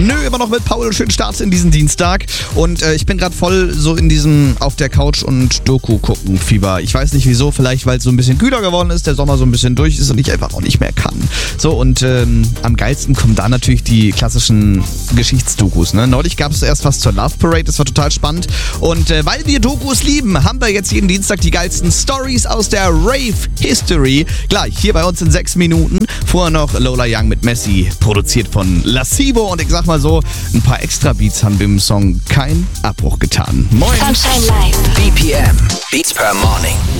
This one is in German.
Nö, immer noch mit Paul. Schönen Start in diesen Dienstag. Und ich bin gerade voll so in diesem auf der Couch und Doku gucken Fieber. Ich weiß nicht wieso, vielleicht weil es so ein bisschen kühler geworden ist, der Sommer so ein bisschen durch ist und ich einfach auch nicht mehr kann. So, und am geilsten kommen da natürlich die klassischen Geschichtsdokus. Ne? Neulich gab es erst was zur Love Parade, das war total spannend. Und weil wir Dokus lieben, haben wir jetzt jeden Dienstag die geilsten Stories aus der Rave-History. Gleich hier bei uns in 6 Minuten. Vorher noch Lola Young mit Messi, produziert von Lassivo. Und ich sag mal so, ein paar Extra-Beats haben dem Song keinen Abbruch getan. Moin! Sunshine Live. BPM. Beats per Morning.